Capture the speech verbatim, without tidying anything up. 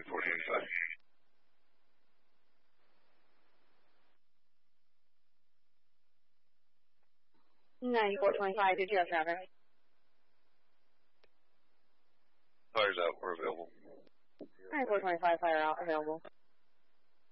ninety-four twenty-five. ninety-four twenty-five, did you have traffic? Fire's out, we're available. ninety-four twenty-five, fire out, available.